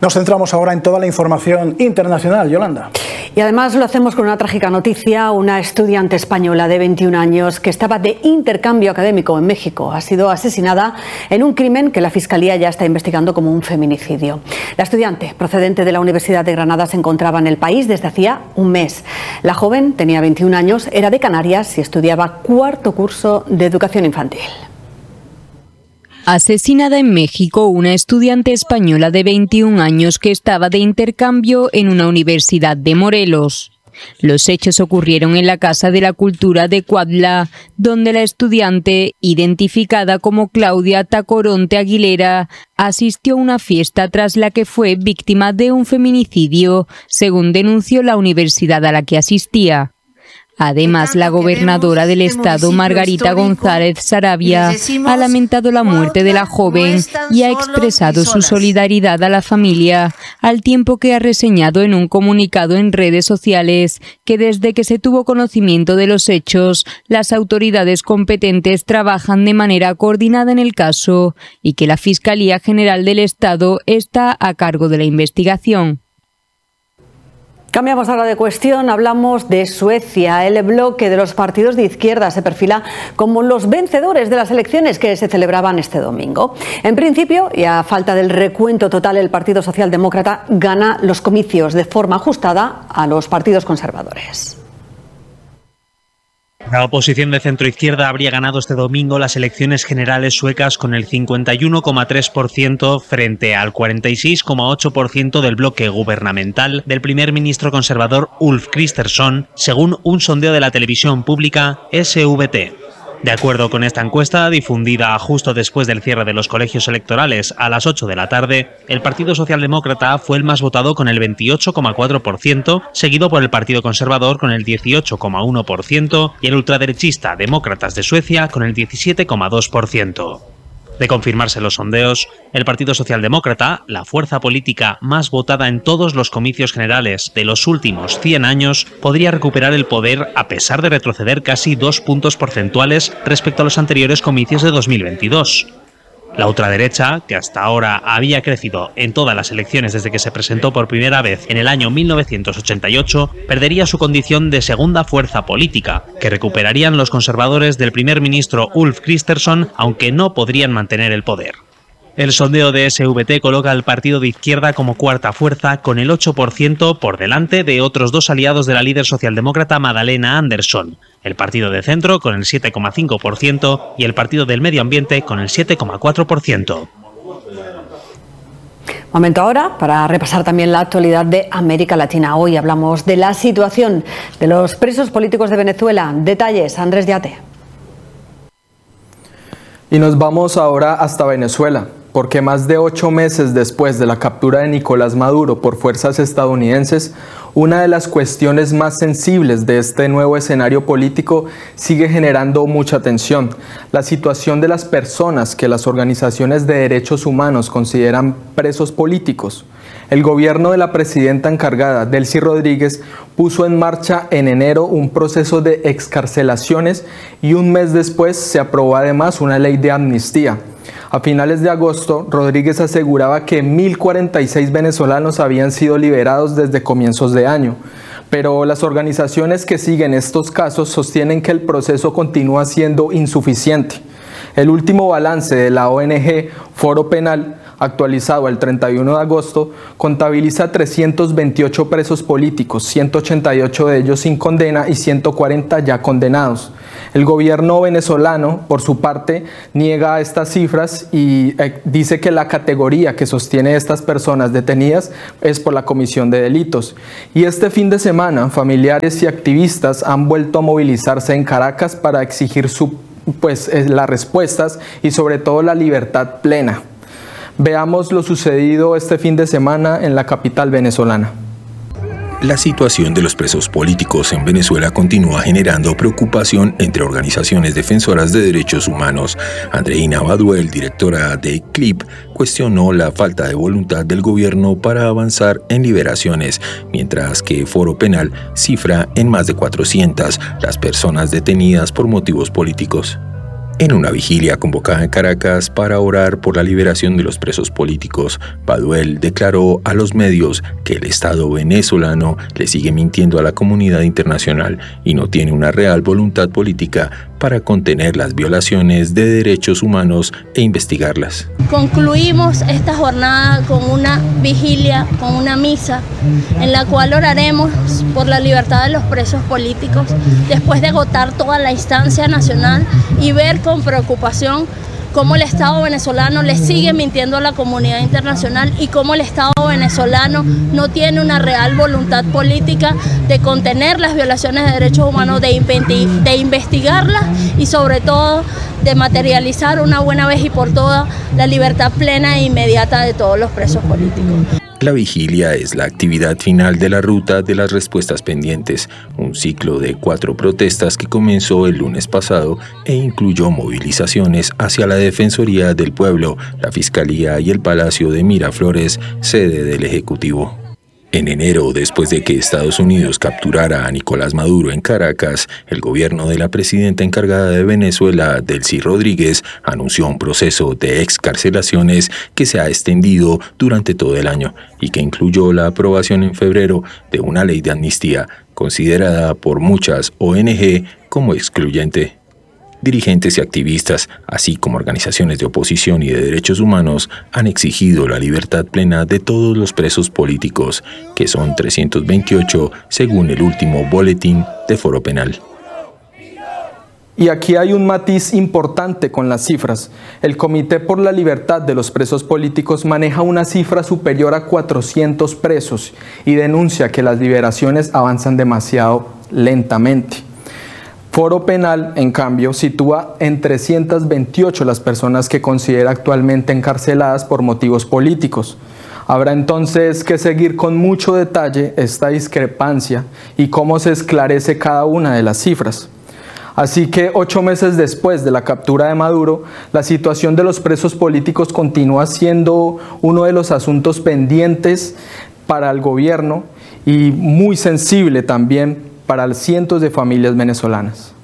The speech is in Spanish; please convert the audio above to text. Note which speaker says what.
Speaker 1: Nos centramos ahora en toda la información internacional, Yolanda.
Speaker 2: Y además lo hacemos con una trágica noticia. Una estudiante española de 21 años que estaba de intercambio académico en México ha sido asesinada en un crimen que la Fiscalía ya está investigando como un feminicidio. La estudiante, procedente de la Universidad de Granada, se encontraba en el país desde hacía un mes. La joven tenía 21 años, era de Canarias y estudiaba cuarto curso de educación infantil.
Speaker 3: Asesinada en México una estudiante española de 21 años que estaba de intercambio en una universidad de Morelos. Los hechos ocurrieron en la Casa de la Cultura de Cuautla, donde la estudiante, identificada como Claudia Tacoronte Aguilera, asistió a una fiesta tras la que fue víctima de un feminicidio, según denunció la universidad a la que asistía. Además, la gobernadora del estado, Margarita González Saravia, ha lamentado la muerte de la joven y ha expresado su solidaridad a la familia, al tiempo que ha reseñado en un comunicado en redes sociales que desde que se tuvo conocimiento de los hechos, las autoridades competentes trabajan de manera coordinada en el caso y que la Fiscalía General del Estado está a cargo de la investigación.
Speaker 2: Cambiamos ahora de cuestión, hablamos de Suecia. El bloque de los partidos de izquierda se perfila como los vencedores de las elecciones que se celebraban este domingo. En principio, y a falta del recuento total, el Partido Socialdemócrata gana los comicios de forma ajustada a los partidos conservadores.
Speaker 4: La oposición de centroizquierda habría ganado este domingo las elecciones generales suecas con el 51,3% frente al 46,8% del bloque gubernamental del primer ministro conservador Ulf Kristersson, según un sondeo de la televisión pública SVT. De acuerdo con esta encuesta, difundida justo después del cierre de los colegios electorales a las 8 de la tarde, el Partido Socialdemócrata fue el más votado con el 28,4%, seguido por el Partido Conservador con el 18,1% y el ultraderechista Demócratas de Suecia con el 17,2%. De confirmarse los sondeos, el Partido Socialdemócrata, la fuerza política más votada en todos los comicios generales de los últimos 100 años, podría recuperar el poder a pesar de retroceder casi 2 puntos porcentuales respecto a los anteriores comicios de 2022. La ultraderecha, que hasta ahora había crecido en todas las elecciones desde que se presentó por primera vez en el año 1988, perdería su condición de segunda fuerza política, que recuperarían los conservadores del primer ministro Ulf Kristersson, aunque no podrían mantener el poder. El sondeo de SVT coloca al partido de izquierda como cuarta fuerza con el 8% por delante de otros dos aliados de la líder socialdemócrata Magdalena Andersson, el partido de centro con el 7,5% y el partido del medio ambiente con el 7,4%.
Speaker 2: Momento ahora para repasar también la actualidad de América Latina. Hoy hablamos de la situación de los presos políticos de Venezuela. Detalles, Andrés Yate.
Speaker 5: Y nos vamos ahora hasta Venezuela, porque más de 8 meses después de la captura de Nicolás Maduro por fuerzas estadounidenses, una de las cuestiones más sensibles de este nuevo escenario político sigue generando mucha tensión: la situación de las personas que las organizaciones de derechos humanos consideran presos políticos. El gobierno de la presidenta encargada, Delcy Rodríguez, puso en marcha en enero un proceso de excarcelaciones y un mes después se aprobó además una ley de amnistía. A finales de agosto, Rodríguez aseguraba que 1.046 venezolanos habían sido liberados desde comienzos de año, pero las organizaciones que siguen estos casos sostienen que el proceso continúa siendo insuficiente. El último balance de la ONG Foro Penal, actualizado el 31 de agosto, contabiliza 328 presos políticos, 188 de ellos sin condena y 140 ya condenados. El gobierno venezolano, por su parte, niega estas cifras y dice que la categoría que sostiene a estas personas detenidas es por la comisión de delitos. Y este fin de semana, familiares y activistas han vuelto a movilizarse en Caracas para exigir las respuestas y sobre todo la libertad plena. Veamos lo sucedido este fin de semana en la capital venezolana.
Speaker 6: La situación de los presos políticos en Venezuela continúa generando preocupación entre organizaciones defensoras de derechos humanos. Andreina Baduel, directora de CLIP, cuestionó la falta de voluntad del gobierno para avanzar en liberaciones, mientras que Foro Penal cifra en más de 400 las personas detenidas por motivos políticos. En una vigilia convocada en Caracas para orar por la liberación de los presos políticos, Baduel declaró a los medios que el Estado venezolano le sigue mintiendo a la comunidad internacional y no tiene una real voluntad política para contener las violaciones de derechos humanos e investigarlas.
Speaker 7: Concluimos esta jornada con una vigilia, con una misa, en la cual oraremos por la libertad de los presos políticos, después de agotar toda la instancia nacional y ver con preocupación cómo el Estado venezolano le sigue mintiendo a la comunidad internacional y cómo el Estado venezolano no tiene una real voluntad política de contener las violaciones de derechos humanos, de investigarlas y sobre todo de materializar una buena vez y por todas la libertad plena e inmediata de todos los presos políticos.
Speaker 6: La vigilia es la actividad final de la ruta de las respuestas pendientes, un ciclo de 4 protestas que comenzó el lunes pasado e incluyó movilizaciones hacia la Defensoría del Pueblo, la Fiscalía y el Palacio de Miraflores, sede del Ejecutivo. En enero, después de que Estados Unidos capturara a Nicolás Maduro en Caracas, el gobierno de la presidenta encargada de Venezuela, Delcy Rodríguez, anunció un proceso de excarcelaciones que se ha extendido durante todo el año y que incluyó la aprobación en febrero de una ley de amnistía, considerada por muchas ONG como excluyente. Dirigentes y activistas, así como organizaciones de oposición y de derechos humanos, han exigido la libertad plena de todos los presos políticos, que son 328 según el último boletín de Foro Penal.
Speaker 5: Y aquí hay un matiz importante con las cifras. El Comité por la Libertad de los Presos Políticos maneja una cifra superior a 400 presos y denuncia que las liberaciones avanzan demasiado lentamente. Foro Penal, en cambio, sitúa en 328 las personas que considera actualmente encarceladas por motivos políticos. Habrá entonces que seguir con mucho detalle esta discrepancia y cómo se esclarece cada una de las cifras. Así que 8 meses después de la captura de Maduro, la situación de los presos políticos continúa siendo uno de los asuntos pendientes para el gobierno y muy sensible también para cientos de familias venezolanas.